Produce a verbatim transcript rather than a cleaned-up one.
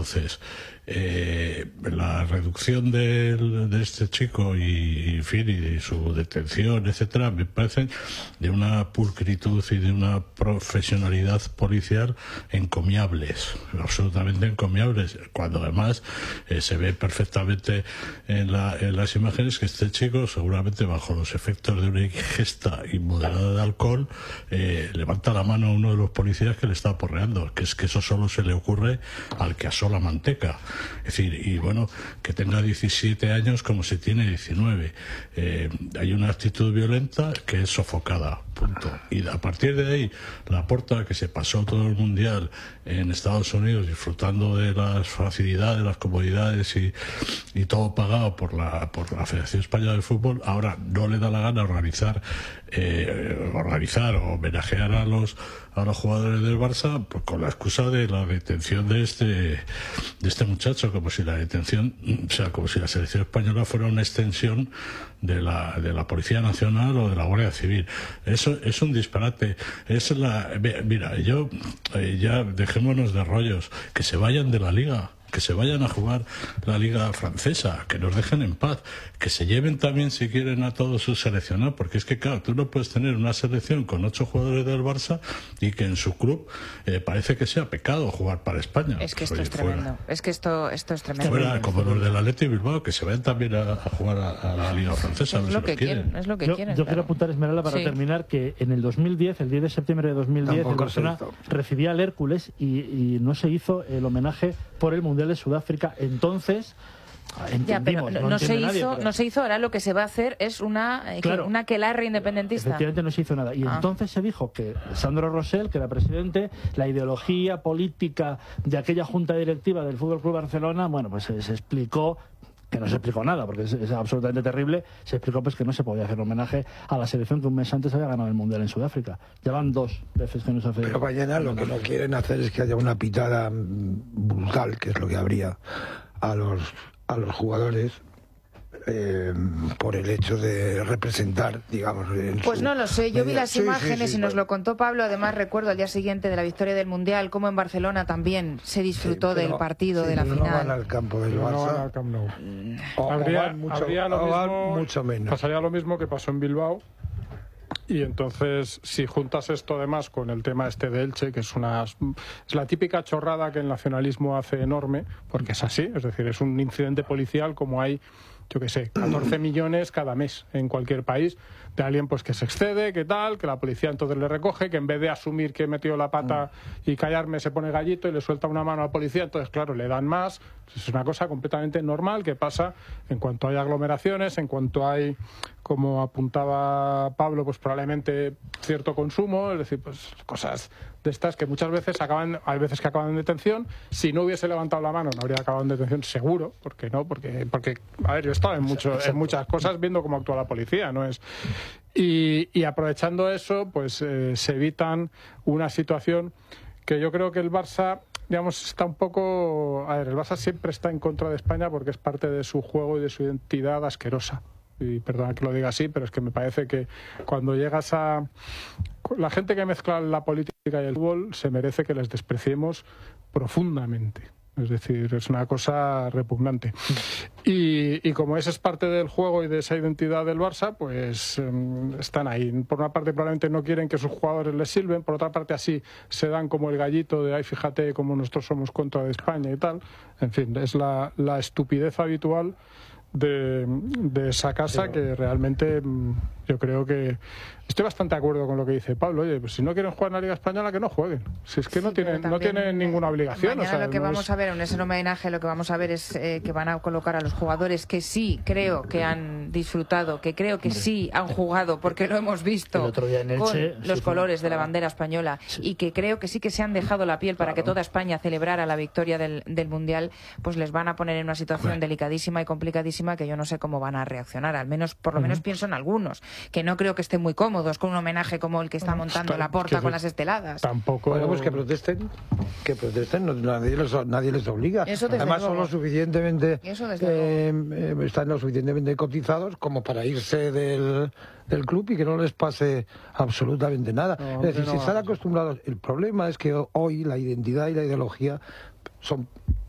Entonces, eh, la reducción del, de este chico y, en fin, y su detención, etcétera, me parecen de una pulcritud y de una profesionalidad policial encomiables, absolutamente encomiables, cuando además eh, se ve perfectamente en, la, en las imágenes que este chico, seguramente bajo los efectos de una ingesta inmoderada de alcohol, eh, levanta la mano a uno de los policías que le está aporreando, que es que eso solo se le ocurre al que asó la manteca. Es decir, y bueno, que tenga diecisiete años como si tiene diecinueve. Eh, hay una actitud violenta que es sofocada, punto. Y a partir de ahí, Laporta, que se pasó todo el Mundial en Estados Unidos disfrutando de las facilidades, las comodidades y, y todo pagado por la, por la Federación Española de Fútbol, ahora no le da la gana organizar, eh, organizar o homenajear a los a los jugadores del Barça, pues con la excusa de la detención de este de este muchacho, como si la detención, o sea, como si la selección española fuera una extensión de la de la Policía Nacional o de la Guardia Civil. Eso es un disparate. Es la mira, yo eh, ya dejémonos de rollos, que se vayan de la liga, que se vayan a jugar la liga francesa, que nos dejen en paz, que se lleven también si quieren a todos sus seleccionados, porque es que claro, tú no puedes tener una selección con ocho jugadores del Barça y que en su club eh, parece que sea pecado jugar para España. Es que esto Oye, es tremendo, fuera, es que esto esto es tremendo. Fuera, como los del Athletic Bilbao, que se vayan también a, a jugar a, a la liga francesa. Es no lo si que quieren, quieren, es lo que yo, quieren. Yo claro. quiero apuntar, Esmeralda, para sí. terminar, que en el dos mil diez, el diez de septiembre de dos mil diez, el Barcelona recibía al Hércules y, y no se hizo el homenaje por el Mundial de Sudáfrica. Entonces, ya, pero no, no, no se hizo, nadie, pero... no se hizo. Ahora lo que se va a hacer es una eh, claro, una aquelarre independentista. Efectivamente no se hizo nada. Y ah. entonces se dijo que Sandro Rosell, que era presidente, la ideología política de aquella junta directiva del Fútbol Club Barcelona, bueno, pues se, se explicó que no se explicó nada, porque es, es absolutamente terrible. Se explicó pues que no se podía hacer homenaje a la selección que un mes antes había ganado el Mundial en Sudáfrica. Ya van dos veces que no se hace. Pero mañana lo que no quieren hacer es que haya una pitada brutal, que es lo que habría a los a los jugadores eh, por el hecho de representar, digamos. Pues su no lo sé, yo medio... vi las sí, imágenes sí, sí, y nos bueno. lo contó Pablo. Además recuerdo al día siguiente de la victoria del Mundial cómo en Barcelona también se disfrutó sí, pero, del partido, sí, de la pero final. No van al campo del Barça. No van al Camp Nou. O, habría, o van mucho, habría lo o van mismo, mucho menos. Pasaría lo mismo que pasó en Bilbao. Y entonces, si juntas esto además con el tema este de Elche, que es una es la típica chorrada que el nacionalismo hace enorme, porque es así, es decir, es un incidente policial como hay, yo qué sé, catorce millones cada mes en cualquier país, de alguien pues que se excede, que tal, que la policía entonces le recoge, que en vez de asumir que metió la pata y callarme se pone gallito y le suelta una mano al policía, entonces claro, le dan más. Es una cosa completamente normal que pasa en cuanto hay aglomeraciones, en cuanto hay, como apuntaba Pablo, pues probablemente cierto consumo, es decir, pues cosas de estas que muchas veces acaban, hay veces que acaban en detención. Si no hubiese levantado la mano no habría acabado en detención, seguro, porque no, porque, porque a ver, yo he estado en, mucho, en muchas cosas viendo cómo actúa la policía, no es... Y, y aprovechando eso, pues eh, se evitan una situación que yo creo que el Barça, digamos, está un poco... A ver, el Barça siempre está en contra de España porque es parte de su juego y de su identidad asquerosa. Y perdona que lo diga así, pero es que me parece que cuando llegas a... La gente que mezcla la política y el fútbol se merece que les despreciemos profundamente. Es decir, es una cosa repugnante. Y, y como ese es parte del juego y de esa identidad del Barça, pues eh, están ahí. Por una parte probablemente no quieren que sus jugadores les sirven, por otra parte así se dan como el gallito de, ay, fíjate cómo nosotros somos contra de España y tal. En fin, es la, la estupidez habitual de, de esa casa, sí, que realmente yo creo que estoy bastante de acuerdo con lo que dice Pablo. Oye, pues si no quieren jugar en la Liga Española, que no jueguen. Si es que sí, no tienen no tienen ninguna obligación. Mañana o sea, lo que no vamos es... a ver en ese homenaje, lo que vamos a ver es eh, que van a colocar a los jugadores que sí creo que han disfrutado, que creo que Hombre. sí han jugado, porque lo hemos visto el otro día en Elche, con los sí, colores fue... de la bandera española, sí. y que creo que sí que se han dejado la piel para claro. que toda España celebrara la victoria del, del Mundial. Pues les van a poner en una situación Hombre. delicadísima y complicadísima que yo no sé cómo van a reaccionar. Al menos, por lo uh-huh. menos pienso en algunos, que no creo que estén muy cómodos con un homenaje como el que está montando Laporta con las esteladas. Tampoco. Bueno, pues que protesten, que protesten, no, nadie, les, nadie les obliga. Eso Además luego. son lo suficientemente, Eso eh, eh, están lo suficientemente cotizados como para irse del, del club y que no les pase absolutamente nada. No, es decir, no, si están acostumbrados, el problema es que hoy la identidad y la ideología son